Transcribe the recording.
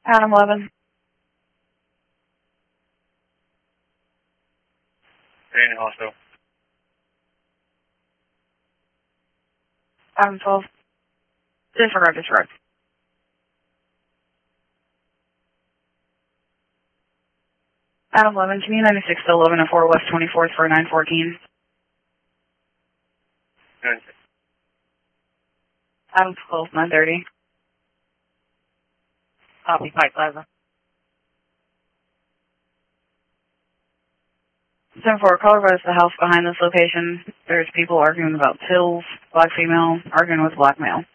Adam 11. Daniel also. Adam 12. Disregard. Adam 11, can you 96 to 11 and 4 West 24th for 914? 96. Adam 12, 930. Copy, Pike Plaza. 10-4, call advise the house behind this location. There's people arguing about pills, black female, arguing with black male.